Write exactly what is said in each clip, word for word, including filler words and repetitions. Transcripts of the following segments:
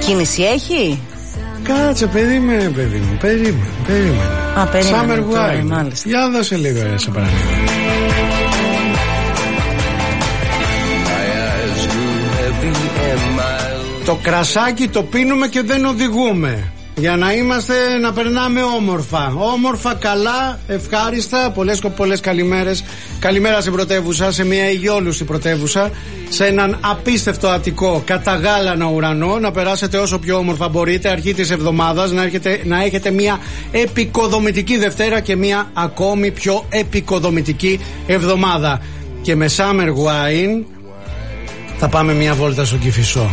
Κίνηση έχει? Κάτσε, περίμενε, παιδί μου, περίμενε, περίμενε. Α, περίμενε. Summer Wine. Για δώσε λίγο, ρε, σε παρακαλώ. Το κρασάκι το πίνουμε και δεν οδηγούμε. Για να είμαστε, να περνάμε όμορφα. Όμορφα, καλά, ευχάριστα. Πολλές πολλές καλημέρες. Καλημέρα στην πρωτεύουσα, σε μια υγιόλουστη πρωτεύουσα. Σε έναν απίστευτο Αττικό, καταγάλανο ουρανό. Να περάσετε όσο πιο όμορφα μπορείτε. Αρχή της εβδομάδας να, να έχετε μια επικοδομητική Δευτέρα και μια ακόμη πιο επικοδομητική εβδομάδα. Και με Summer Wine θα πάμε μια βόλτα στον Κηφισό.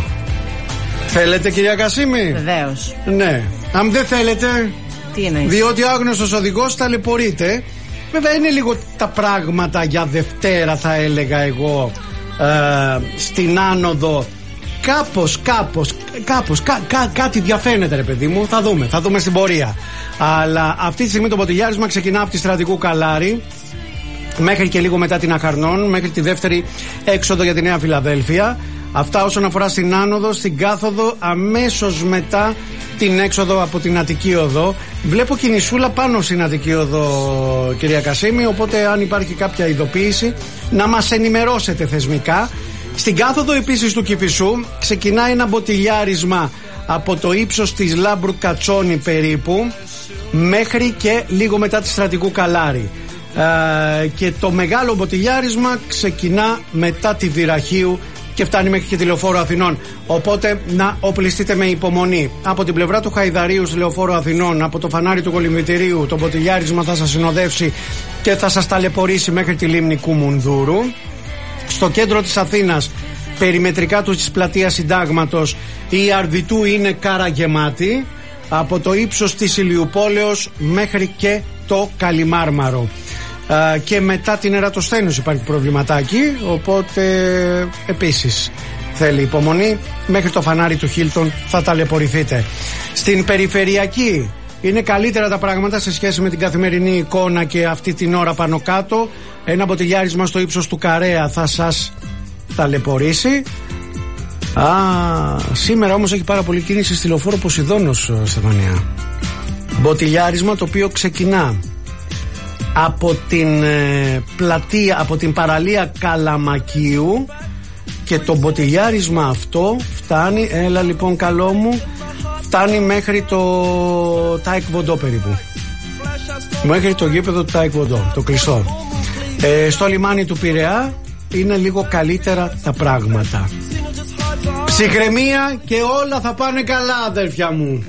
Θέλετε, κυρία Κασίμη? Βεβαίως. Ναι. Αν δεν θέλετε, τι εννοείς? Διότι ο άγνωστος οδηγός ταλαιπωρείται. Βέβαια είναι λίγο τα πράγματα για Δευτέρα, θα έλεγα εγώ, ε, στην άνοδο. Κάπως, κάπως, κάπως, κα, κα, κάτι διαφαίνεται, ρε παιδί μου. Θα δούμε, θα δούμε στην πορεία. Αλλά αυτή τη στιγμή το ποτηλιάρισμα ξεκινά από τη Στρατικού Καλάρη μέχρι και λίγο μετά την Αχαρνών, μέχρι τη δεύτερη έξοδο για τη Νέα Φιλαδέλφια. Αυτά όσον αφορά στην άνοδο, στην κάθοδο, αμέσως μετά την έξοδο από την Αττική Οδό. Βλέπω κινησούλα πάνω στην Αττική Οδό, κυρία Κασίμη, οπότε αν υπάρχει κάποια ειδοποίηση να μας ενημερώσετε θεσμικά. Στην κάθοδο επίσης του Κηφισού ξεκινάει ένα μποτιλιάρισμα από το ύψος της Λάμπρου Κατσόνη περίπου μέχρι και λίγο μετά τη Στρατικού Καλάρη. Ε, και το μεγάλο μποτιλιάρισμα ξεκινά μετά τη Βηραχίου και φτάνει μέχρι και τη Λεωφόρο Αθηνών. Οπότε να οπλιστείτε με υπομονή. Από την πλευρά του Χαϊδαρίου στη Λεωφόρο Αθηνών, από το φανάρι του Κολυμβητηρίου, το ποτηλιάρισμα θα σας συνοδεύσει και θα σας ταλαιπωρήσει μέχρι τη λίμνη Κουμουνδούρου. Στο κέντρο της Αθήνας, περιμετρικά του της πλατείας Συντάγματος, η Αρδιτού είναι καραγεμάτη. Από το ύψος της Ηλιουπόλεως μέχρι και το Καλιμάρμαρο. Uh, και μετά την Ερατοσθένους υπάρχει προβληματάκι, οπότε επίσης θέλει υπομονή. Μέχρι το φανάρι του Χίλτον θα ταλαιπωρηθείτε. Στην περιφερειακή είναι καλύτερα τα πράγματα σε σχέση με την καθημερινή εικόνα και αυτή την ώρα πάνω κάτω. Ένα μποτιλιάρισμα στο ύψος του Καρέα θα σας ταλαιπωρήσει. Α, σήμερα όμως έχει πάρα πολύ κίνηση στη Λεωφόρο Ποσειδώνος, Στεφανία. Μποτιλιάρισμα το οποίο ξεκινά από την ε, πλατεία, από την παραλία Καλαμακίου, και το μποτιλιάρισμα αυτό φτάνει, έλα λοιπόν καλό μου, φτάνει μέχρι το Τάικ Βοντό περίπου, μέχρι το γήπεδο του Τάικ Βοντό, το κλειστό. ε, στο λιμάνι του Πειραιά είναι λίγο καλύτερα τα πράγματα. Ψυχραιμία και όλα θα πάνε καλά, αδέρφια μου.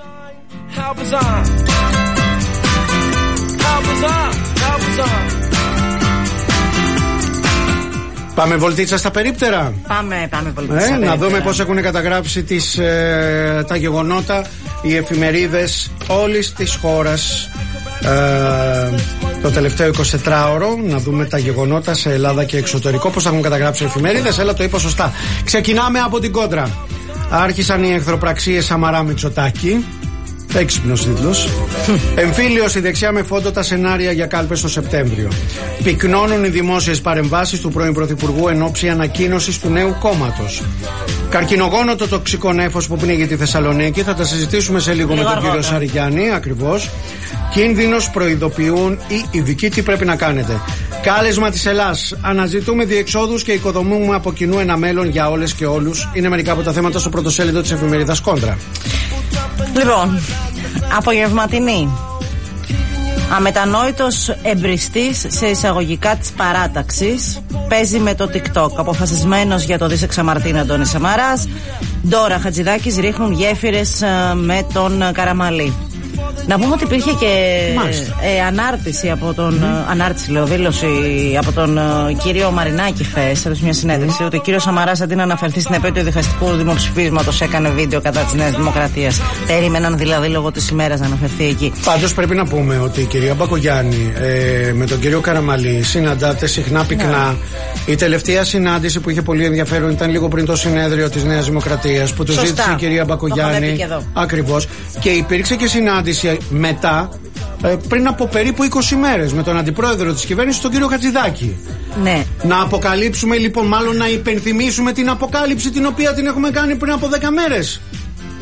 Πάμε βολτίτσα στα περίπτερα. Πάμε, πάμε βολτίτσα. Ε, να δούμε πώς έχουν καταγράψει τις, ε, τα γεγονότα οι εφημερίδες όλης της χώρας ε, το τελευταίο εικοσιτετράωρο. Να δούμε τα γεγονότα σε Ελλάδα και εξωτερικό, πώς έχουν καταγράψει οι εφημερίδες. Έλα, το είπα σωστά. Ξεκινάμε από την κόντρα. Άρχισαν οι εχθροπραξίες Σαμαρά Μητσοτάκη. Έξυπνος τίτλος. Εμφύλιο στη δεξιά με φόντο τα σενάρια για κάλπες το Σεπτέμβριο. Πυκνώνουν οι δημόσιες παρεμβάσεις του πρώην Πρωθυπουργού εν ώψη ανακοίνωσης του νέου κόμματος. Καρκινογόνο το τοξικό νέφος που πνίγει τη Θεσσαλονίκη. Θα τα συζητήσουμε σε λίγο, λίγο με τον κύριο Σαριγιάννη. Ακριβώς. Κίνδυνος, προειδοποιούν οι ειδικοί, τι πρέπει να κάνετε. Κάλεσμα της Ελλάς. Αναζητούμε διεξόδους και οικοδομούμε από κοινού ένα μέλλον για όλες και όλους. Είναι μερικά από τα θέματα στο πρωτοσέλιδο της εφημερίδας Κόντρα. Λοιπόν, απογευματινή. Αμετανόητος εμπριστής σε εισαγωγικά της παράταξης. Παίζει με το TikTok. Αποφασισμένος για το δισεξαμαρτήν Αντώνης Σαμαράς. Ντόρα Χατζηδάκης ρίχνουν γέφυρες με τον Καραμαλή. Να πούμε ότι υπήρχε και ε, ανάρτηση από τον. Mm. Ανάρτηση, λέω, δήλωση από τον ε, κύριο Μαρινάκη χθες, έδωσε μια συνέντευξη, mm. ότι ο κύριος Σαμαράς αντί να αναφερθεί στην επέτειο διχαστικού δημοψηφίσματος έκανε βίντεο κατά της Νέας Δημοκρατίας. Περίμεναν δηλαδή λόγω της ημέρας να αναφερθεί εκεί. Πάντως πρέπει να πούμε ότι η κυρία Μπακογιάννη ε, με τον κύριο Καραμαλή συναντάται συχνά πυκνά. Yeah. Η τελευταία συνάντηση που είχε πολύ ενδιαφέρον ήταν λίγο πριν το συνέδριο της Νέας Δημοκρατίας που του ζήτησε η κυρία Μπακογιάννη. Ακριβώς. Και υπήρξε και συνάντηση μετά, πριν από περίπου είκοσι μέρες, με τον αντιπρόεδρο της κυβέρνησης, τον κύριο Χατζηδάκη. Ναι. Να αποκαλύψουμε λοιπόν, μάλλον να υπενθυμίσουμε την αποκάλυψη την οποία την έχουμε κάνει πριν από δέκα μέρες.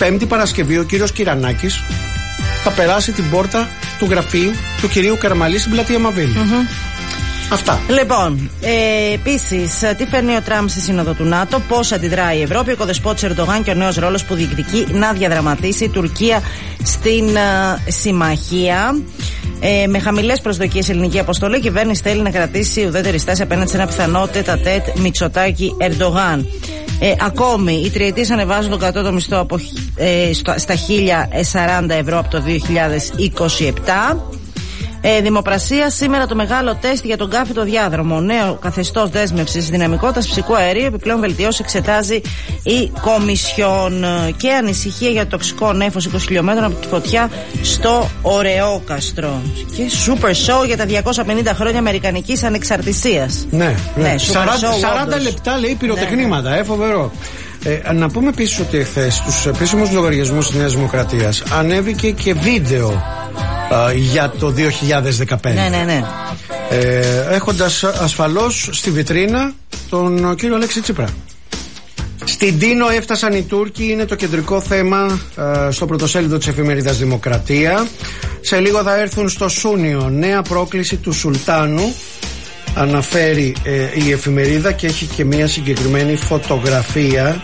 Πέμπτη Παρασκευή ο κύριος Κυρανάκης θα περάσει την πόρτα του γραφείου του κυρίου Καραμαλή στην πλατεία Μαβίλη. Mm-hmm. Αυτά. Λοιπόν, ε, επίσης, τι φέρνει ο Τραμπ στη Σύνοδο του ΝΑΤΟ, πώς αντιδράει η Ευρώπη, ο κοδεσπότης Ερντογάν και ο νέος ρόλος που διεκδικεί να διαδραματίσει η Τουρκία στην ε, συμμαχία. Ε, με χαμηλές προσδοκίες ελληνική αποστολή, η κυβέρνηση θέλει να κρατήσει ουδέτερη στάση απέναντι σε ένα πιθανό τέτα-τέτ Μητσοτάκη Ερντογάν. Ε, ακόμη, οι τριετίες ανεβάζουν τον κατώτατο μισθό από, ε, στο, στα χίλια σαράντα ευρώ από το δύο χιλιάδες είκοσι επτά. Ε, δημοπρασία σήμερα το μεγάλο τεστ για τον κάθετο διάδρομο. Νέο καθεστώς δέσμευσης δυναμικότητας φυσικού αερίου. Επιπλέον βελτιώσεις εξετάζει η Κομισιόν. Και ανησυχία για το τοξικό νέφος είκοσι χιλιόμετρων από τη φωτιά στο Ωρεόκαστρο. Και super show για τα διακόσια πενήντα χρόνια αμερικανικής ανεξαρτησίας. Ναι, ναι. ναι σαράντα, σαράντα λεπτά λέει πυροτεχνήματα, ναι, ναι. Ε, φοβερό. Ε, να πούμε επίσης ότι εχθές στους επίσημους λογαριασμούς της Νέας Δημοκρατίας ανέβηκε και βίντεο Uh, για το δύο χιλιάδες δεκαπέντε. Ναι, ναι, ναι. Ε, έχοντας ασφαλώς στη βιτρίνα τον κύριο Αλέξη Τσίπρα. Στην Τίνο έφτασαν οι Τούρκοι, είναι το κεντρικό θέμα uh, στο πρωτοσέλιδο της εφημερίδας Δημοκρατία. Σε λίγο θα έρθουν στο Σούνιο. Νέα πρόκληση του Σουλτάνου, αναφέρει ε, η εφημερίδα, και έχει και μια συγκεκριμένη φωτογραφία.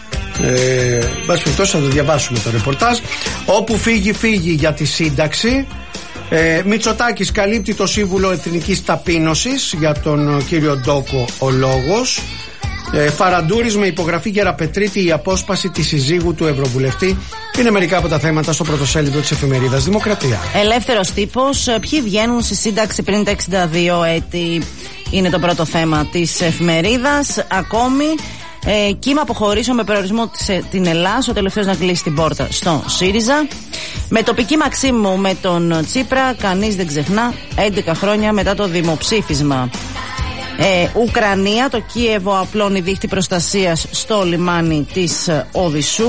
Ε, μπας περιπτώσει θα το διαβάσουμε το ρεπορτάζ. Όπου φύγει φύγει για τη σύνταξη. ε, Μητσοτάκης καλύπτει το Σύμβουλο Εθνικής Ταπείνωσης για τον κύριο Ντόκο ο λόγος. ε, Φαραντούρης με υπογραφή Γεραπετρίτη, η απόσπαση της συζύγου του Ευρωβουλευτή. Είναι μερικά από τα θέματα στο πρωτοσέλιδο της εφημερίδας Δημοκρατία. Ελεύθερος τύπος, ποιοι βγαίνουν στη σύνταξη πριν τα εξήντα δύο έτη, είναι το πρώτο θέμα της εφημερίδας. Ακόμη, Ε, κύμα αποχωρήσεων με περιορισμό της, την Ελλάδα, ο τελευταίος να κλείσει την πόρτα στο ΣΥΡΙΖΑ. Με τοπική Μαξίμου με τον Τσίπρα, κανείς δεν ξεχνά, έντεκα χρόνια μετά το δημοψήφισμα. Ε, Ουκρανία, το Κίεβο απλώνει δίχτυ προστασίας στο λιμάνι της Οδυσσού.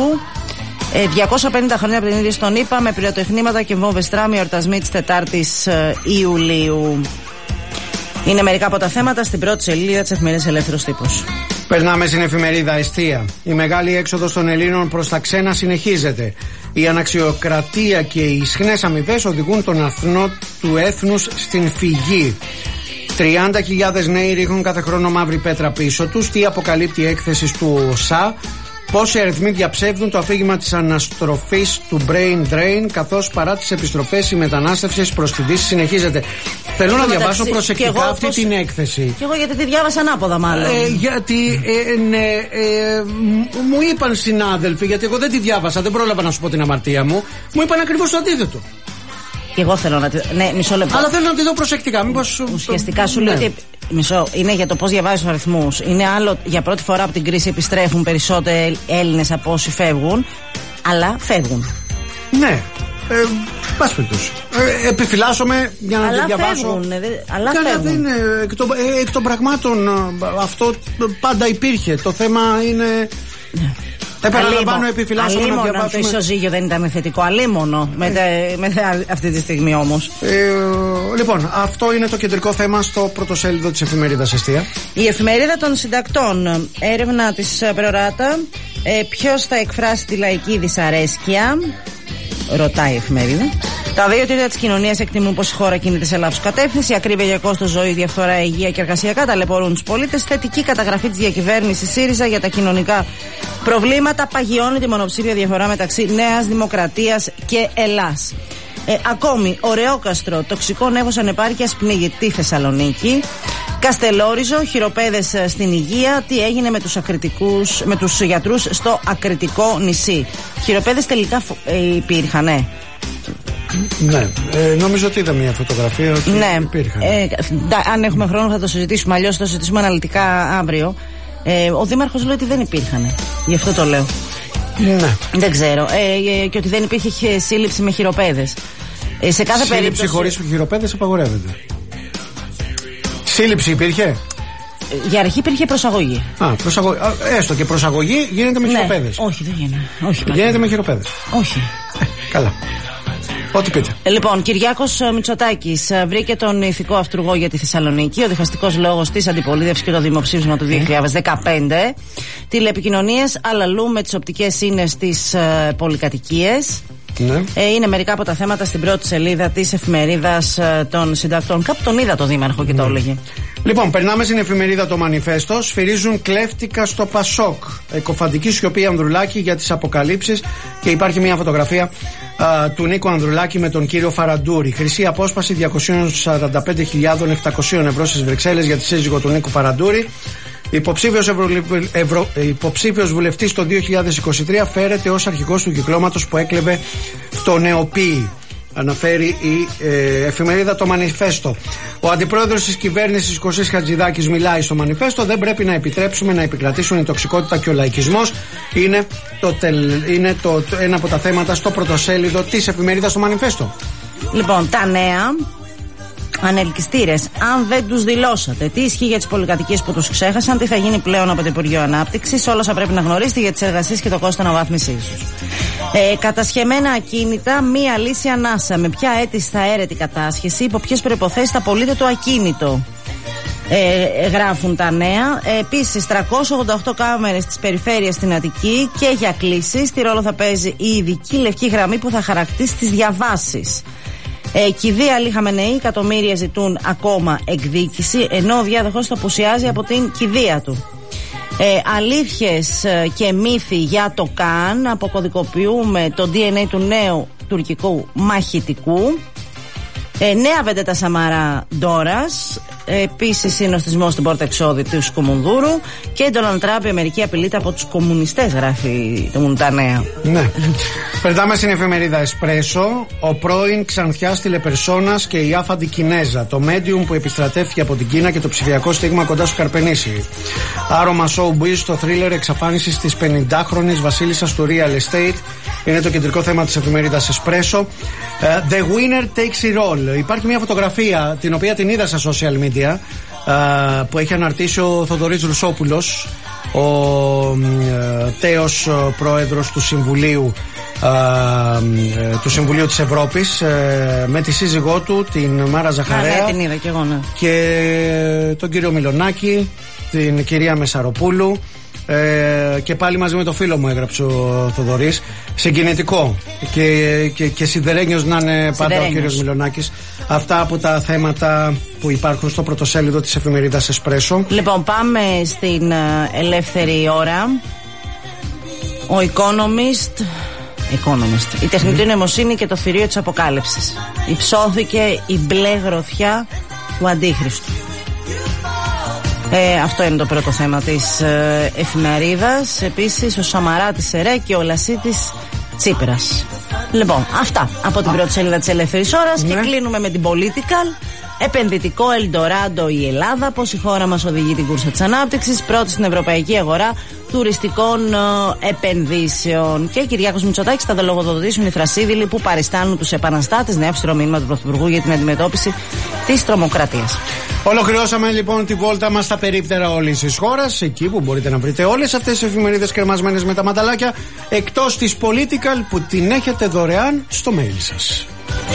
Ε, διακόσια πενήντα χρόνια από την ίδρυση των ΗΠΑ, με πυροτεχνήματα και βόμβες τράμοι, εορτασμοί της τετάρτης Ιουλίου. Είναι μερικά από τα θέματα στην πρώτη σελίδα της εφημερίδας Ελεύθερος Τύπος. Περνάμε στην εφημερίδα Εστία. Η μεγάλη έξοδος των Ελλήνων προς τα ξένα συνεχίζεται. Η αναξιοκρατία και οι ισχνές αμοιβές οδηγούν τον αθνό του έθνους στην φυγή. τριάντα χιλιάδες νέοι ρίχνουν κάθε χρόνο μαύρη πέτρα πίσω τους. Τι αποκαλύπτει η έκθεση του ΟΣΑ. Πόσοι αριθμοί διαψεύδουν το αφήγημα της αναστροφής του brain drain, καθώς παρά τις επιστροφές η μετανάστευση προς τη Δύση συνεχίζεται. Θέλω να διαβάσω προσεκτικά εγώ, αυτή πώς... την έκθεση. Και εγώ γιατί τη διάβασα ανάποδα, μάλλον. Ε, γιατί ε, ναι, ε, μου είπαν συνάδελφοι, γιατί εγώ δεν τη διάβασα, δεν πρόλαβα να σου πω την αμαρτία μου, μου είπαν ακριβώς το αντίθετο. Και εγώ θέλω να τη. Ναι, μισό λεπτό. Αλλά θέλω να τη δω προσεκτικά. Μήπως... Ουσιαστικά σου ναι. λέω ότι. Μισό, είναι για το πώς διαβάζεις τους αριθμούς. Είναι άλλο, για πρώτη φορά από την κρίση επιστρέφουν περισσότεροι Έλληνες από όσοι φεύγουν, αλλά φεύγουν. Ναι. Ε, πας περιπτώσει. Ε, επιφυλάσσομαι για να αλλά τη διαβάσω. Φεύγουν, δε, αλλά Καλά, φεύγουν. Δεν είναι, εκ, των, ε, εκ των πραγμάτων αυτό πάντα υπήρχε. Το θέμα είναι. Ναι. Επαναλαμβάνω, επιφυλάσσομαι να διαβάσουμε. Το ισοζύγιο δεν ήταν θετικό, αλίμονο με, με, με αυτή τη στιγμή όμως. Ε, λοιπόν, αυτό είναι το κεντρικό θέμα στο πρωτοσέλιδο της εφημερίδας Εστία. Η εφημερίδα των συντακτών, έρευνα της Προράτα, ε, ποιος θα εκφράσει τη λαϊκή δυσαρέσκεια, ρωτάει η εφημερίδα. Τα δύο τρίτα της κοινωνίας εκτιμούν πως η χώρα κινείται σε λάθος κατεύθυνση. Ακρίβεια για κόστος ζωής, διαφθορά, υγεία και εργασιακά ταλαιπωρούν τους πολίτες. Θετική καταγραφή της διακυβέρνησης ΣΥΡΙΖΑ για τα κοινωνικά προβλήματα. Παγιώνει τη μονοψήφια διαφορά μεταξύ Νέας Δημοκρατίας και Ελλάς. Ε, ακόμη, Ωρεόκαστρο, τοξικό νέφος ανεπάρκειας πνίγει τη Θεσσαλονίκη. Καστελόριζο, χειροπέδες στην υγεία. Τι έγινε με τους, ακριτικούς, με τους γιατρούς στο ακριτικό νησί. Χειροπέδες τελικά ε, υπήρχαν, ναι. Ναι, ε, νομίζω ότι είδα μια φωτογραφία ότι ναι. υπήρχαν. Ε, αν έχουμε χρόνο θα το συζητήσουμε, αλλιώς θα το συζητήσουμε αναλυτικά αύριο. Ε, ο Δήμαρχος λέει ότι δεν υπήρχαν. Γι' αυτό το λέω. Ναι. Δεν ξέρω. Ε, και ότι δεν υπήρχε σύλληψη με χειροπέδες. Ε, σε κάθε σύλληψη περίπτωση. Χωρίς χειροπέδες απαγορεύεται. Σύλληψη υπήρχε. Για αρχή υπήρχε προσαγωγή. Α, προσαγωγή. Έστω και προσαγωγή γίνεται με ναι. χειροπέδες. Όχι, δεν γίνεται. Όχι, γίνεται με χειροπέδες. Όχι. Ε, καλά. Ό,τι πείτε. Λοιπόν, Κυριάκος Μητσοτάκης βρήκε τον ηθικό αυτούργο για τη Θεσσαλονίκη. Ο διχαστικός λόγος της αντιπολίτευσης και το δημοψήφισμα του δύο χιλιάδες δεκαπέντε. Τηλεπικοινωνίες αλαλού με τις οπτικές ίνες στις ε, πολυκατοικίες. Ναι. Ε, είναι μερικά από τα θέματα στην πρώτη σελίδα της εφημερίδας ε, των συντακτών. Κάπου τον είδα το Δήμαρχο και ναι. το έλεγε. Λοιπόν, περνάμε στην εφημερίδα το Μανιφέστο. Σφυρίζουν κλέφτικα στο Πασόκ. Εκοφαντική σιωπή Ανδρουλάκη για τις αποκαλύψεις. Και υπάρχει μια φωτογραφία α, του Νίκου Ανδρουλάκη με τον κύριο Φαραντούρη. Χρυσή απόσπαση διακόσιες σαράντα πέντε χιλιάδες επτακόσια ευρώ στις Βρυξέλλες για τη σύζυγο του Νίκου Φαραντούρη. Υποψήφιος, ευρω... Ευρω... Υποψήφιος βουλευτής το δύο χιλιάδες είκοσι τρία φέρεται ως αρχηγός του κυκλώματος που έκλεβε το Νεοποίη. Αναφέρει η ε, εφημερίδα το Μανιφέστο. Ο αντιπρόεδρος της κυβέρνησης Κωστής Χατζηδάκης μιλάει στο Μανιφέστο. Δεν πρέπει να επιτρέψουμε να επικρατήσουν η τοξικότητα και ο λαϊκισμός. Είναι, το τελ... είναι το... ένα από τα θέματα στο πρωτοσέλιδο της εφημερίδας το Μανιφέστο. Λοιπόν, τα νέα. Ανελκυστήρες, αν δεν τους δηλώσατε τι ισχύει για τις πολυκατοικίες που τους ξέχασαν, τι θα γίνει πλέον από το Υπουργείο Ανάπτυξης, όλα θα πρέπει να γνωρίσετε για τις εργασίες και το κόστος αναβάθμισής τους. Ε, κατασχεμένα ακίνητα, μία λύση ανάσα. Με ποια αίτηση θα έρεται η κατάσχεση, υπό ποιες προϋποθέσεις θα πωλείται το ακίνητο. Ε, γράφουν τα νέα. Ε, επίσης, τριακόσιες ογδόντα οκτώ κάμερες της περιφέρειας στην Αττική και για κλήσεις. Τι ρόλο θα παίζει η ειδική λευκή γραμμή που θα χαρακτήσει τις διαβάσεις. Ε, κηδεία Αλή Χαμενεή, εκατομμύρια ζητούν ακόμα εκδίκηση, ενώ ο διάδοχος το απουσιάζει από την κηδεία του. Ε, αλήθειες και μύθοι για το ΚΑΝ, αποκωδικοποιούμε το ντι εν έι του νέου τουρκικού μαχητικού. Ε, νέα βεντέτα Σαμαρά Ντόρας. Ε, Επίσης συνοστισμός στην πόρτα εξόδη του Σκομουνδούρου. Και Ντόναλντ Τραμπ, η Αμερική απειλείται από τους κομμουνιστές, γράφει το Μουν τα νέα. Ναι. Περνάμε στην εφημερίδα Εσπρέσο. Ο πρώην Ξανθιάς τηλεπερσόνας και η άφαντη Κινέζα. Το medium που επιστρατεύτηκε από την Κίνα και το ψηφιακό στίγμα κοντά στο Καρπενήσι. Άρωμα showbiz στο θρίλερ εξαφάνισης της πενηντάχρονης βασίλισσας του real estate. Είναι το κεντρικό θέμα της εφημερίδας Εσπρέσο. Uh, the winner takes it all. Υπάρχει μια φωτογραφία την οποία την είδα στα social media uh, που έχει αναρτήσει ο Θοδωρής Ρουσόπουλος, ο uh, τέος uh, πρόεδρος του Συμβουλίου uh, uh, του Συμβουλίου της Ευρώπης, uh, με τη σύζυγό του την Μάρα Ζαχαρέα. Α, ναι, την είδα και εγώ, ναι. Και τον κύριο Μιλονάκη, την κυρία Μεσαροπούλου. Ε, και πάλι μαζί με το φίλο μου έγραψε ο Θοδωρής. Συγκινητικό και, και, και σιδερένιος να είναι πάντα ο κύριος Μιλονάκης. Αυτά από τα θέματα που υπάρχουν στο πρωτοσέλιδο της εφημερίδας Εσπρέσο. Λοιπόν, πάμε στην ελεύθερη ώρα. Ο Economist, Economist. Η τεχνητή mm. νοημοσύνη και το θηρίο της αποκάλυψης. Υψώθηκε η μπλε γροθιά του Αντίχριστου. Ε, αυτό είναι το πρώτο θέμα της ε, εφημερίδας. Επίσης ο Σαμαράτης ΕΡΕ και ο Λασίτης Τσίπρας. Λοιπόν, αυτά από την πρώτη σελίδα της Ελεύθερης Ώρας. Ναι. Και κλείνουμε με την Political. Επενδυτικό Ελντοράντο η Ελλάδα. Πώς η χώρα μας οδηγεί την κούρσα της ανάπτυξης. Πρώτη στην ευρωπαϊκή αγορά τουριστικών ε, επενδύσεων. Και Κυριάκος Μητσοτάκης θα λογοδοτήσουν οι θρασίδηλοι που παριστάνουν τους επαναστάτες. Νέο αυστηρό μήνυμα του Πρωθυπουργού για την αντιμετώπιση της τρομοκρατίας. Ολοκληρώσαμε λοιπόν τη βόλτα μας στα περίπτερα όλης της χώρας, εκεί που μπορείτε να βρείτε όλες αυτές τις εφημερίδες κρεμασμένες με τα μανταλάκια, εκτός της Political που την έχετε δωρεάν στο mail σας.